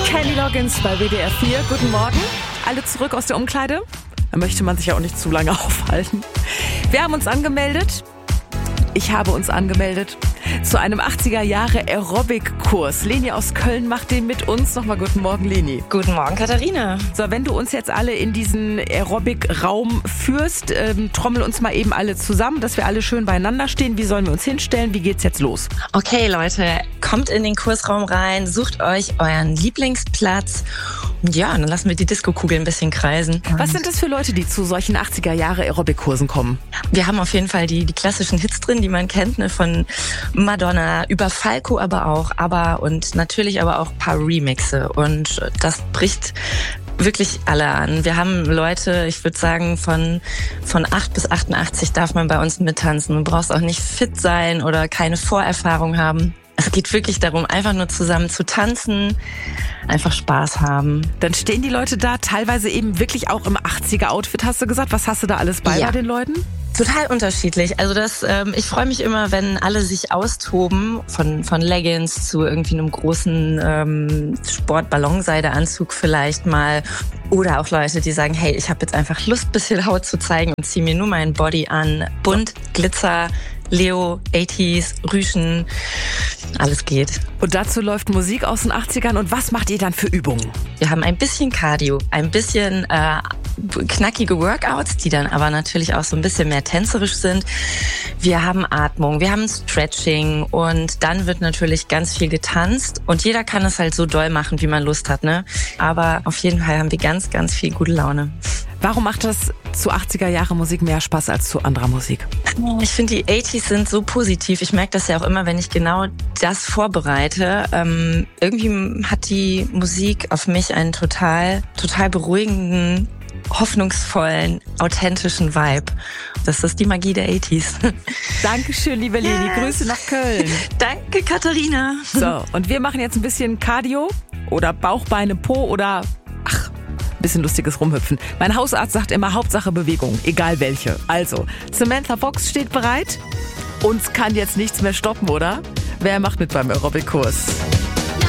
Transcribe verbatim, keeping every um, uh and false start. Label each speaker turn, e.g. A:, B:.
A: Kenny Loggins bei W D R vier. Guten Morgen. Alle zurück aus der Umkleide. Da möchte man sich ja auch nicht zu lange aufhalten. Wir haben uns angemeldet. Ich habe uns angemeldet zu einem achtziger Jahre Aerobic-Kurs. Leni aus Köln macht den mit uns. Nochmal guten Morgen, Leni.
B: Guten Morgen, Katharina.
A: So, wenn du uns jetzt alle in diesen Aerobic-Raum führst, ähm, trommel uns mal eben alle zusammen, dass wir alle schön beieinander stehen. Wie sollen wir uns hinstellen? Wie geht's jetzt los?
B: Okay, Leute, kommt in den Kursraum rein, sucht euch euren Lieblingsplatz. Und ja, dann lassen wir die Diskokugel ein bisschen kreisen.
A: Was sind das für Leute, die zu solchen achtziger Jahre Aerobic-Kursen kommen?
B: Wir haben auf jeden Fall die, die klassischen Hits drin, die man kennt, ne, von Madonna über Falco, aber auch ABBA und natürlich aber auch ein paar Remixe. Und das bricht wirklich alle an. Wir haben Leute, ich würde sagen, von, von acht bis achtundachtzig darf man bei uns mittanzen. Du brauchst auch nicht fit sein oder keine Vorerfahrung haben. Es geht wirklich darum, einfach nur zusammen zu tanzen, einfach Spaß haben.
A: Dann stehen die Leute da teilweise eben wirklich auch im achtziger-Outfit, hast du gesagt. Was hast du da alles bei
B: Ja.
A: bei den Leuten?
B: Total unterschiedlich. Also das, ähm, ich freue mich immer, wenn alle sich austoben, von von Leggings zu irgendwie einem großen ähm, Sport-Ballonseideanzug vielleicht mal. Oder auch Leute, die sagen, hey, ich habe jetzt einfach Lust, ein bisschen Haut zu zeigen und ziehe mir nur meinen Body an. Bunt, Glitzer, Leo, achtziger, Rüschen, alles geht.
A: Und dazu läuft Musik aus den achtzigern. Und was macht ihr dann für Übungen?
B: Wir haben ein bisschen Cardio, ein bisschen äh, knackige Workouts, die dann aber natürlich auch so ein bisschen mehr tänzerisch sind. Wir haben Atmung, wir haben Stretching und dann wird natürlich ganz viel getanzt. Und jeder kann es halt so doll machen, wie man Lust hat, ne? Aber auf jeden Fall haben wir ganz, ganz viel gute Laune.
A: Warum macht das zu achtziger Jahre Musik mehr Spaß als zu anderer Musik?
B: Ich finde, die achtziger sind so positiv. Ich merke das ja auch immer, wenn ich genau das vorbereite. Ähm, irgendwie hat die Musik auf mich einen total, total beruhigenden, hoffnungsvollen, authentischen Vibe. Das ist die Magie der achtziger.
A: Dankeschön, liebe Leni.
B: Yes.
A: Grüße nach Köln.
B: Danke, Katharina.
A: So, und wir machen jetzt ein bisschen Cardio oder Bauch, Beine, Po oder ach, ein bisschen lustiges Rumhüpfen. Mein Hausarzt sagt immer, Hauptsache Bewegung, egal welche. Also, Samantha Fox steht bereit. Uns kann jetzt nichts mehr stoppen, oder? Wer macht mit beim Aerobic-Kurs?